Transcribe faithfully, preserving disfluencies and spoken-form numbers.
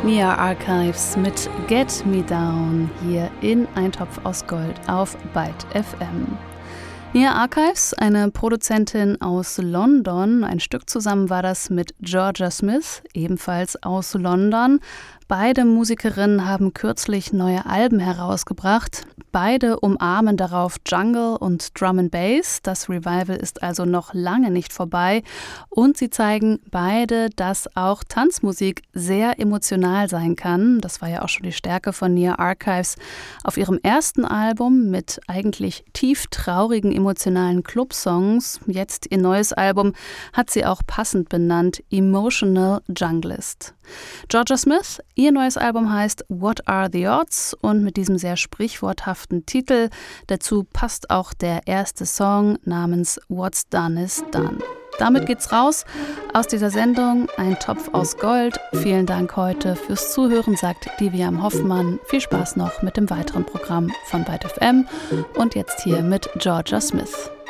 Nia Archives mit Get Me Down hier in Ein Topf aus Gold auf Byte F M. Nia Archives, eine Produzentin aus London. Ein Stück zusammen war das mit Jorja Smith, ebenfalls aus London. Beide Musikerinnen haben kürzlich neue Alben herausgebracht. Beide umarmen darauf Jungle und Drum and Bass. Das Revival ist also noch lange nicht vorbei. Und sie zeigen beide, dass auch Tanzmusik sehr emotional sein kann. Das war ja auch schon die Stärke von Nia Archives. Auf ihrem ersten Album mit eigentlich tief traurigen, emotionalen Clubsongs, jetzt ihr neues Album, hat sie auch passend benannt Emotional Junglist. Jorja Smith, ihr neues Album heißt What Are the Odds und mit diesem sehr sprichworthaften Titel. Dazu passt auch der erste Song namens What's Done is Done. Damit geht's raus aus dieser Sendung Ein Topf aus Gold. Vielen Dank heute fürs Zuhören, sagt Diviam Hoffmann. Viel Spaß noch mit dem weiteren Programm von Byte F M und jetzt hier mit Jorja Smith.